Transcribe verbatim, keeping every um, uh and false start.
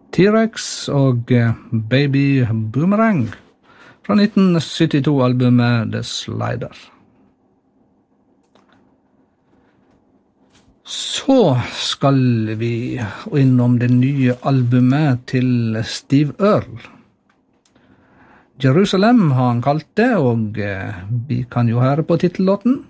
T-Rex og Baby Boomerang fra nitten syttito-albumet The Slider. Så skal vi innom det nye albumet til Steve Earle. Jerusalem har han kalt det, og vi kan jo høre på titellåten.